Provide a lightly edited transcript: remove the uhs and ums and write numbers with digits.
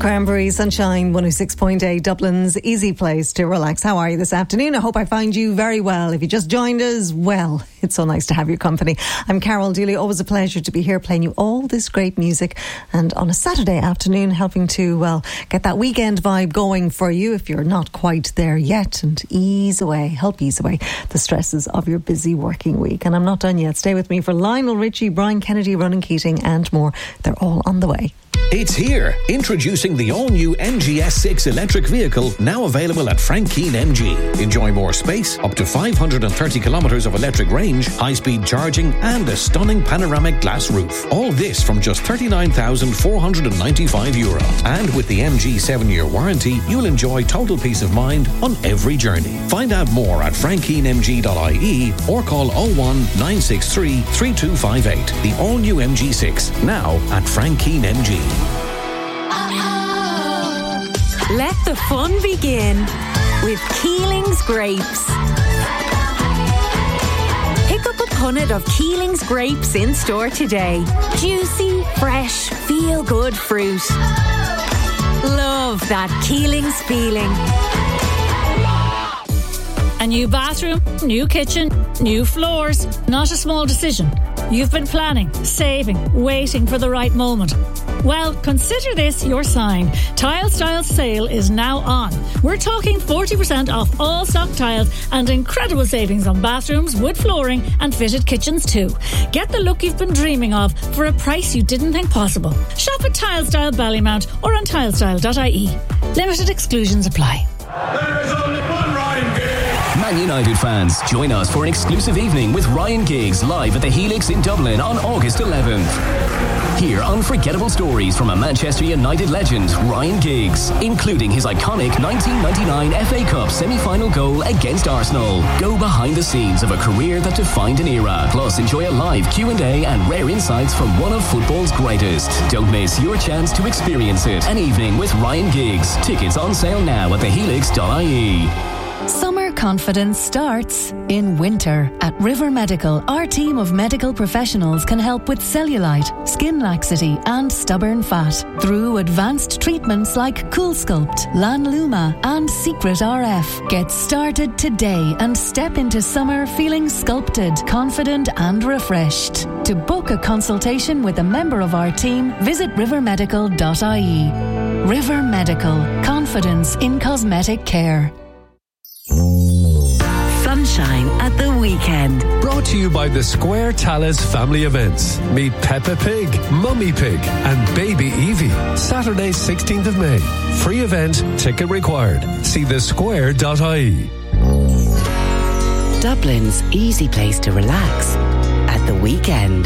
Cranberry Sunshine 106.8, Dublin's easy place to relax. How are you this afternoon? I hope I find you very well. If you just joined us, well, it's so nice to have your company. I'm Carol Dooley. Always a pleasure to be here playing you all this great music, and on a Saturday afternoon helping to, well, get that weekend vibe going for you if you're not quite there yet, and help ease away the stresses of your busy working week. And I'm not done yet. Stay with me for Lionel Richie, Brian Kennedy, Ronan Keating and more. They're all on the way. It's here. Introducing the all-new MG S6 electric vehicle, now available at Frank Keane MG. Enjoy more space, up to 530 kilometres of electric range, high-speed charging and a stunning panoramic glass roof. All this from just €39,495. And with the MG 7-year warranty, you'll enjoy total peace of mind on every journey. Find out more at frankkeanemg.ie or call 01 963 3258. The all-new MG6, now at Frank Keane MG. Let the fun begin with Keeling's Grapes. Pick up a punnet of Keeling's Grapes in store today. Juicy, fresh, feel-good fruit. Love that Keeling's feeling. A new bathroom, new kitchen, new floors. Not a small decision. You've been planning, saving, waiting for the right moment. Well, consider this your sign. Tile Style sale is now on. We're talking 40% off all stock tiles and incredible savings on bathrooms, wood flooring and fitted kitchens too. Get the look you've been dreaming of for a price you didn't think possible. Shop at Tile Style Ballymount or on tilestyle.ie. Limited exclusions apply. There is only one Ryan Giggs. Man United fans, join us for an exclusive evening with Ryan Giggs live at the Helix in Dublin on August 11th. Hear unforgettable stories from a Manchester United legend, Ryan Giggs, including his iconic 1999 FA Cup semi-final goal against Arsenal. Go behind the scenes of a career that defined an era. Plus, enjoy a live Q&A and rare insights from one of football's greatest. Don't miss your chance to experience it. An evening with Ryan Giggs. Tickets on sale now at thehelix.ie. Summer confidence starts in winter. At River Medical, our team of medical professionals can help with cellulite, skin laxity and stubborn fat through advanced treatments like CoolSculpt, Lanluma and Secret RF. Get started today and step into summer feeling sculpted, confident and refreshed. To book a consultation with a member of our team, visit rivermedical.ie. River Medical, confidence in cosmetic care. Sunshine at the weekend. Brought to you by the Square Talis family events. Meet Peppa Pig, Mummy Pig and Baby Evie. Saturday 16th of May. Free event, ticket required. See thesquare.ie. Dublin's easy place to relax at the weekend.